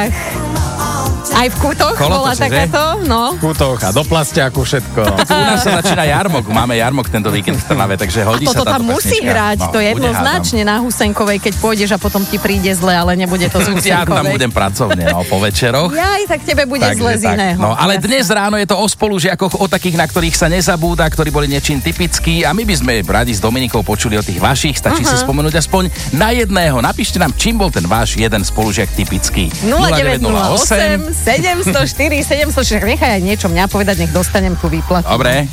kútach. Aj v kútoch bola takáto, no. V kútoch a do plastiaku všetko. U nás sa začína jarmok, máme jarmok tento víkend v Trnave, takže hodí sa táto pesnička. Toto tam musí hrať, to je jednoznačne na Husenkovej, keď pôjdeš a potom ti príde zle, ale nebude to z Husenkovej. Ja tam budem pracovne, po večeroch. Jaj, tak tebe bude zle z iného. No, ale dnes ráno je to o spolužiakoch, o takých, na ktorých sa nezabúda, ktorí boli niečím typickí, a my by sme radi s Dominikou počuli o tých vašich, stačí si spomenúť aspoň na jedného. Napíšte nám, čím bol ten váš jeden spolužiak typický. 0908 704 706, nechaj aj niečo mňa povedať, nech dostanem tú výplatu. Dobre.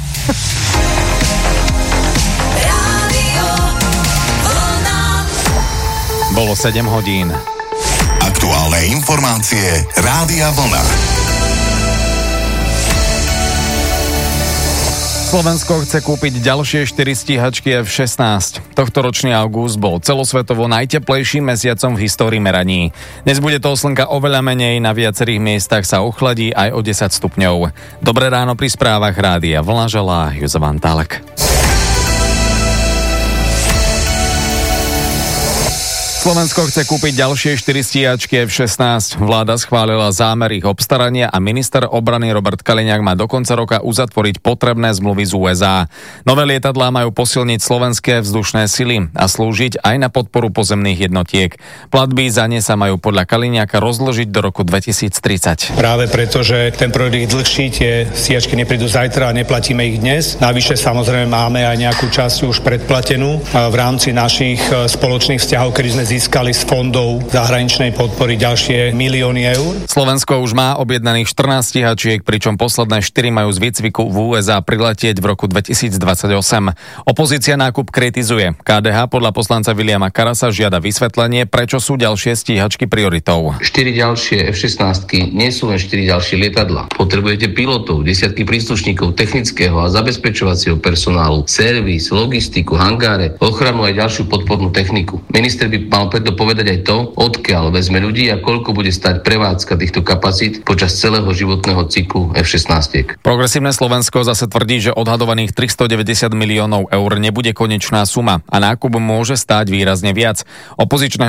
Bolo 7 hodín. Aktuálne informácie Rádia Vlna. Slovensko chce kúpiť ďalšie 4 stíhačky F-16. Tohtoročný august bol celosvetovo najteplejším mesiacom v histórii meraní. Dnes bude toho slnka oveľa menej, na viacerých miestach sa ochladí aj o 10 stupňov. Dobré ráno pri správach Rádia Vlna želá Jozef Antálek. Slovensko chce kúpiť ďalšie 4 stíhačky F-16. Vláda schválila zámer ich obstarania a minister obrany Robert Kaliňák má do konca roka uzatvoriť potrebné zmluvy z USA. Nové lietadlá majú posilniť slovenské vzdušné sily a slúžiť aj na podporu pozemných jednotiek. Platby za ne sa majú podľa Kaliňáka rozložiť do roku 2030. Práve preto, že ten projekt je dlhší, tie stíhačky neprídu zajtra a neplatíme ich dnes. Navyše samozrejme máme aj nejakú časť už predplatenú v rámci našich spoločných vzťahov, kedy sme získali z fondov zahraničnej podpory ďalšie milióny eur. Slovensko už má objednaných 14 stíhačiek, pričom posledné 4 majú z výcviku v USA priletieť v roku 2028. Opozícia nákup kritizuje. KDH podľa poslanca Viliama Karasa žiada vysvetlenie, prečo sú ďalšie stíhačky prioritou. 4 ďalšie F-16 nie sú len 4 ďalšie lietadlá. Potrebujete pilotov, desiatky príslušníkov technického a zabezpečovacieho personálu, servis, logistiku, hangáre, ochranu aj ďalšiu podpornú techniku. Minister by mal preto povedať aj to, odkiaľ vezme ľudí a koľko bude stať prevádzka týchto kapacít počas celého životného cyklu F-16. Progresívne Slovensko zase tvrdí, že odhadovaných 390 miliónov eur nebude konečná suma a nákup môže stáť výrazne viac. Opozičné